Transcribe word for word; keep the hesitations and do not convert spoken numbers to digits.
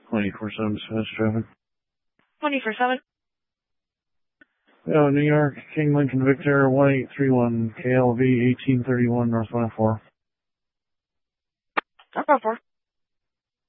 twenty-four seven dispatch traffic. twenty-four seven. Oh, New York, King Lincoln Victor, one eight three one, K L V eighteen thirty-one, North one oh four. North one oh four.